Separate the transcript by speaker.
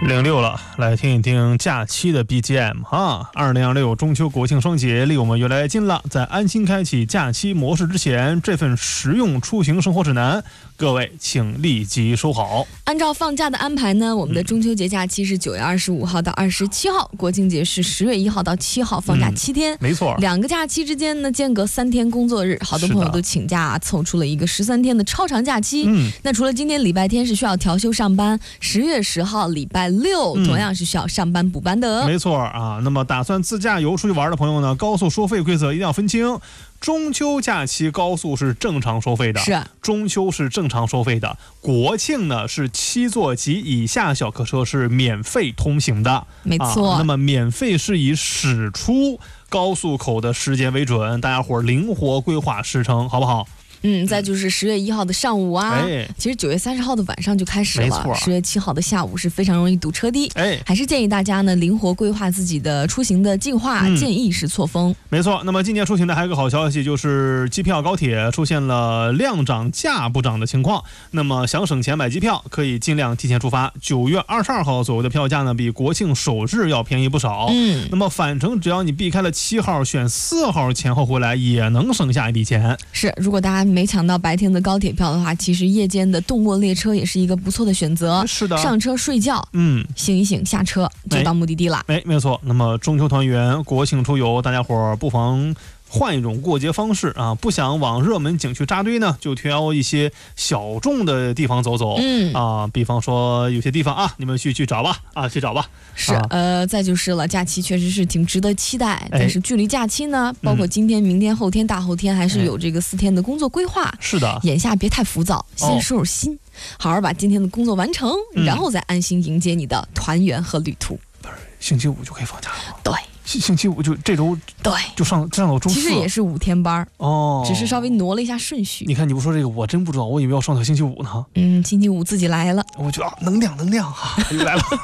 Speaker 1: 06了，来听一听假期的 BGM 哈。2026中秋国庆双节离我们越来越近了，在安心开启假期模式之前，这份实用出行生活指南，各位请立即收好。
Speaker 2: 按照放假的安排呢，我们的中秋节假期是9月25号到27号，国庆节是10月1号到7号，放假7天。
Speaker 1: 没错，
Speaker 2: 两个假期之间呢间隔3天工作日，好多朋友都请假凑出了一个13天的超长假期。那除了今天礼拜天是需要调休上班，10月10号礼拜6同样是需要上班补班的。
Speaker 1: 没错啊，那么打算自驾游出去玩的朋友呢，高速收费规则一定要分清。中秋假期高速是正常收费的，
Speaker 2: 是
Speaker 1: 中秋是正常收费的，国庆呢是7座及以下小客车是免费通行的，
Speaker 2: 没错。
Speaker 1: 那么免费是以驶出高速口的时间为准，大家伙灵活规划时程，好不好？
Speaker 2: 再就是10月1号的上午啊，其实9月30号的晚上就开始了，10月7号的下午是非常容易堵车的，还是建议大家呢灵活规划自己的出行的计划，建议是错峰。
Speaker 1: 没错，那么今年出行的还有个好消息，就是机票高铁出现了量涨价不涨的情况，那么想省钱买机票可以尽量提前出发，9月22号左右的票价呢比国庆首日要便宜不少，那么返程只要你避开了7号选4号前后回来也能省下一笔钱。
Speaker 2: 是，如果大家没抢到白天的高铁票的话，其实夜间的动卧列车也是一个不错的选择。
Speaker 1: 是的，
Speaker 2: 上车睡觉，醒一醒，下车就到目的地了。
Speaker 1: 没错。那么中秋团圆、国庆出游，大家伙不妨换一种过节方式啊！不想往热门景区扎堆呢，就挑一些小众的地方走走。比方说有些地方啊，你们去找吧，去找吧。
Speaker 2: 是，再就是了，假期确实是挺值得期待，但是距离假期呢，包括今天、明天、后天、大后天，还是有这个4天的工作规划。
Speaker 1: 是的，
Speaker 2: 眼下别太浮躁，先收拾心，好好把今天的工作完成，然后再安心迎接你的团圆和旅途。
Speaker 1: 不是，星期5就可以放假了吗？
Speaker 2: 对。
Speaker 1: 星期5就这周就上到周4，
Speaker 2: 其实也是5天班
Speaker 1: 只
Speaker 2: 是稍微挪了一下顺序。
Speaker 1: 你看你不说这个，我真不知道，我以为要上到星期5呢。
Speaker 2: 星期5自己来了，
Speaker 1: 我觉得能量又来了。